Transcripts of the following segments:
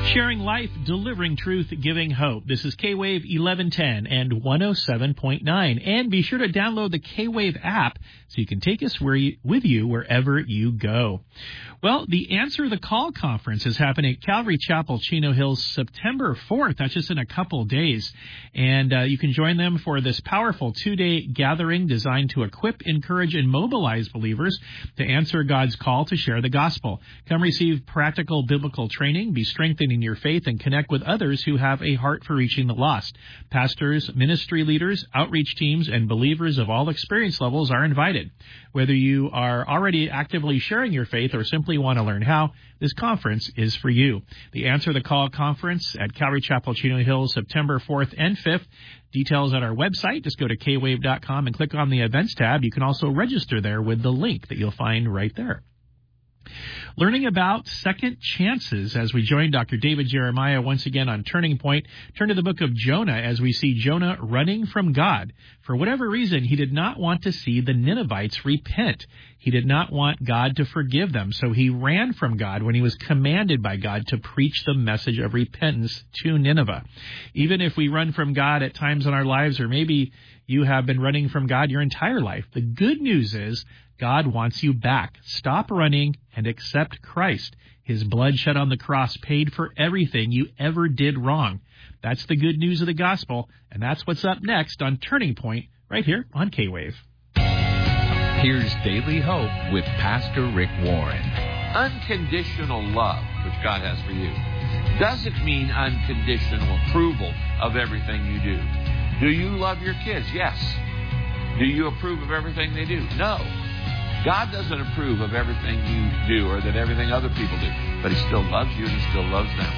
Sharing life, delivering truth, giving hope. This is K-Wave 1110 and 107.9. And be sure to download the K-Wave app so you can take us with you wherever you go. Well, the Answer the Call conference is happening at Calvary Chapel, Chino Hills, September 4th. That's just in a couple days. And you can join them for this powerful 2-day gathering designed to equip, encourage, and mobilize believers to answer God's call to share the gospel. Come receive practical biblical training, be strengthened in your faith, and connect with others who have a heart for reaching the lost. Pastors, ministry leaders, outreach teams, and believers of all experience levels are invited. Whether you are already actively sharing your faith or simply want to learn how, this conference is for you. The Answer the Call conference at Calvary Chapel, Chino Hills, September 4th and 5th. Details at our website. Just go to kwave.com and click on the events tab. You can also register there with the link that you'll find right there. Learning about second chances as we join Dr. David Jeremiah once again on Turning Point. Turn to the book of Jonah as we see Jonah running from God. For whatever reason, he did not want to see the Ninevites repent. He did not want God to forgive them, so he ran from God when he was commanded by God to preach the message of repentance to Nineveh. Even if we run from God at times in our lives, or maybe you have been running from God your entire life, the good news is God wants you back. Stop running and accept Christ. His blood shed on the cross paid for everything you ever did wrong. That's the good news of the gospel, and that's what's up next on Turning Point right here on K-Wave. Here's Daily Hope with Pastor Rick Warren. Unconditional love, which God has for you, doesn't mean unconditional approval of everything you do. Do you love your kids? Yes. Do you approve of everything they do? No. God doesn't approve of everything you do or that everything other people do, but he still loves you and he still loves them.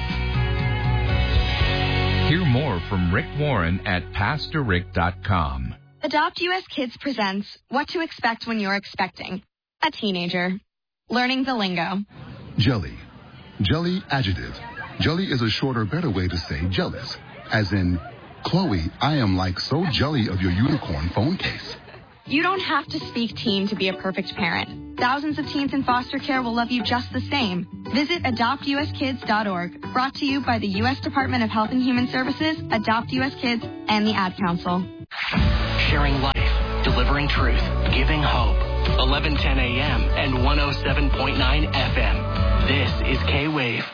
Hear more from Rick Warren at PastorRick.com. Adopt US Kids presents What to Expect When You're Expecting a Teenager. Learning the lingo. Jelly. Jelly adjective. Jelly is a shorter, better way to say jealous. As in, Chloe, I am like so jelly of your unicorn phone case. You don't have to speak teen to be a perfect parent. Thousands of teens in foster care will love you just the same. Visit adoptuskids.org, brought to you by the U.S. Department of Health and Human Services, Adopt U.S. Kids, and the Ad Council. Sharing life, delivering truth, giving hope. 1110 a.m. and 107.9 FM. This is K-Wave.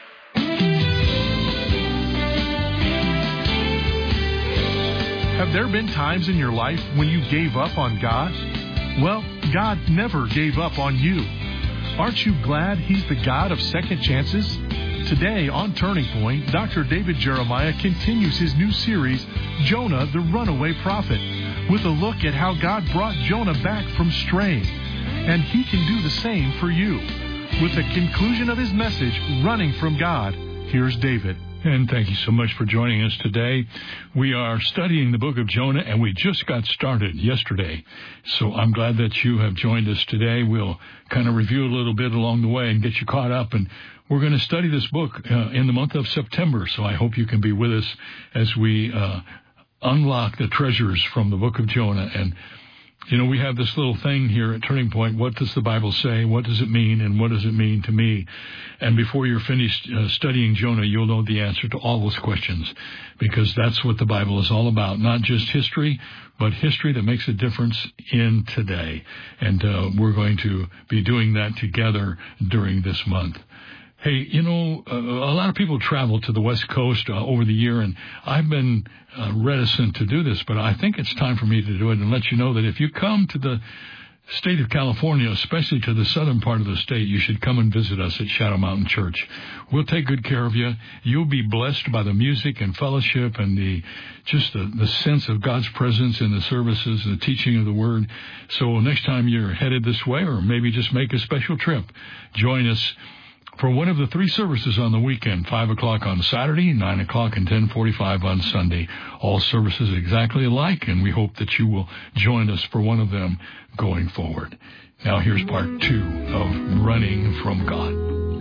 Have there been times in your life when you gave up on God? Well, God never gave up on you. Aren't you glad He's the God of second chances? Today on Turning Point, Dr. David Jeremiah continues his new series, Jonah the Runaway Prophet, with a look at how God brought Jonah back from straying. And He can do the same for you. With the conclusion of his message, Running from God, here's David. And thank you so much for joining us today. We are studying the book of Jonah, and we just got started yesterday. So I'm glad that you have joined us today. We'll kind of review a little bit along the way and get you caught up. And we're going to study this book in the month of September. So I hope you can be with us as we unlock the treasures from the book of Jonah. And you know, we have this little thing here at Turning Point. What does the Bible say? What does it mean? And what does it mean to me? And before you're finished studying Jonah, you'll know the answer to all those questions, because that's what the Bible is all about. Not just history, but history that makes a difference in today. And we're going to be doing that together during this month. Hey, you know, a lot of people travel to the West Coast over the year, and I've been reticent to do this, but I think it's time for me to do it and let you know that if you come to the state of California, especially to the southern part of the state, you should come and visit us at Shadow Mountain Church. We'll take good care of you. You'll be blessed by the music and fellowship and the sense of God's presence in the services and the teaching of the Word. So next time you're headed this way, or maybe just make a special trip, join us for one of the three services on the weekend, 5 o'clock on Saturday, 9 o'clock, and 10:45 on Sunday. All services exactly alike, and we hope that you will join us for one of them going forward. Now here's part 2 of Running from God.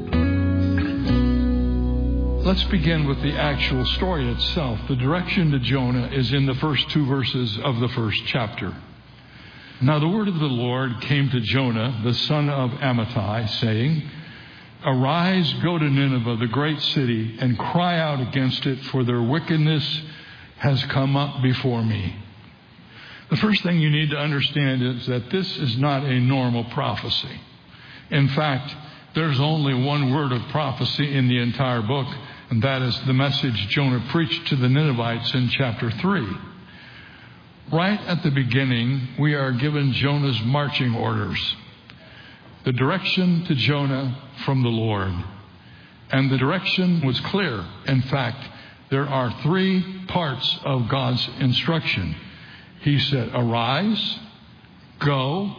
Let's begin with the actual story itself. The direction to Jonah is in the first 2 verses of the first chapter. Now the word of the Lord came to Jonah, the son of Amittai, saying, Arise, go to Nineveh, the great city, and cry out against it, for their wickedness has come up before me. The first thing you need to understand is that this is not a normal prophecy. In fact, there's only one word of prophecy in the entire book, and that is the message Jonah preached to the Ninevites in chapter 3. Right at the beginning, we are given Jonah's marching orders. The direction to Jonah from the Lord. And the direction was clear. In fact, there are 3 parts of God's instruction. He said, arise, go,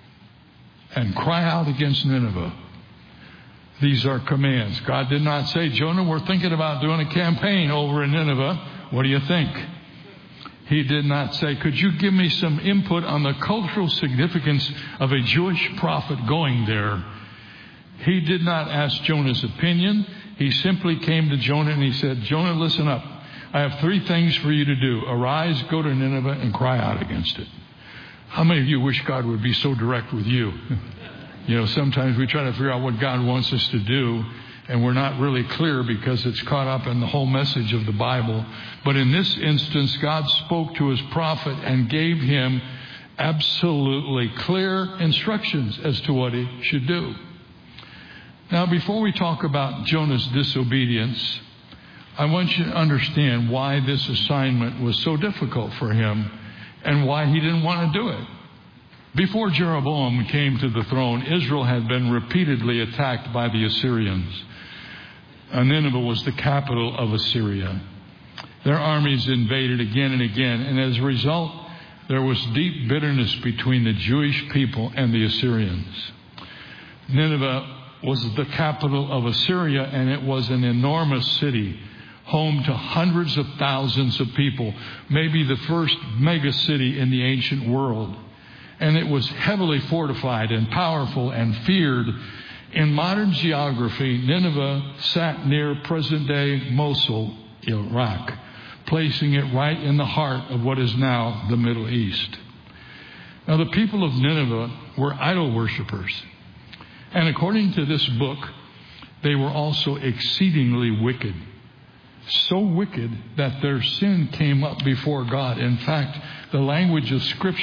and cry out against Nineveh. These are commands. God did not say, Jonah, we're thinking about doing a campaign over in Nineveh. What do you think? He did not say, could you give me some input on the cultural significance of a Jewish prophet going there? He did not ask Jonah's opinion. He simply came to Jonah and he said, Jonah, listen up. I have 3 things for you to do. Arise, go to Nineveh, and cry out against it. How many of you wish God would be so direct with you? You know, sometimes we try to figure out what God wants us to do, and we're not really clear because it's caught up in the whole message of the Bible. But in this instance, God spoke to his prophet and gave him absolutely clear instructions as to what he should do. Now, before we talk about Jonah's disobedience, I want you to understand why this assignment was so difficult for him and why he didn't want to do it. Before Jeroboam came to the throne, Israel had been repeatedly attacked by the Assyrians. Nineveh was the capital of Assyria. Their armies invaded again and again, and as a result, there was deep bitterness between the Jewish people and the Assyrians. Nineveh was the capital of Assyria, and it was an enormous city, home to hundreds of thousands of people, maybe the first mega city in the ancient world. And it was heavily fortified and powerful and feared. In modern geography, Nineveh sat near present-day Mosul, Iraq, placing it right in the heart of what is now the Middle East. Now, the people of Nineveh were idol worshippers. And according to this book, they were also exceedingly wicked. So wicked that their sin came up before God. In fact, the language of Scripture